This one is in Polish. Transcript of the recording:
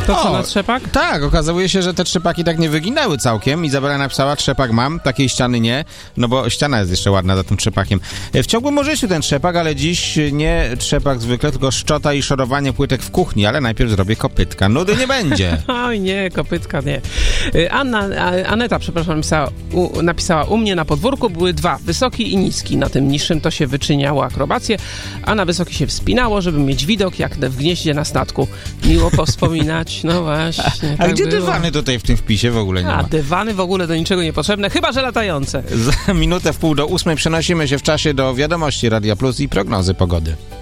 To co, na trzepak? Tak, okazuje się, że te trzepaki tak nie wyginęły całkiem. Izabela napisała, trzepak mam, takiej ściany nie, no bo ściana jest jeszcze ładna za tym trzepakiem. Wciągłem o życiu ten trzepak, ale dziś nie trzepak zwykle, tylko szczota i szorowanie płytek w kuchni, ale najpierw zrobię kopytka. Nudy nie będzie. Oj nie, kopytka nie. Aneta, przepraszam, napisała, u mnie na podwórku były dwa, wysoki i niski. Na tym niższym to się wyczyniało akrobację, a na wysoki się wspinało, żeby mieć widok jak w gnieździe na statku. Miło powspominać, no właśnie. A tak gdzie było. dywany tutaj w tym wpisie w ogóle nie ma? Dywany w ogóle do niczego niepotrzebne, chyba że latające. Za minutę 7:30 przenosimy się w czasie do wiadomości Radia Plus i prognozy pogody.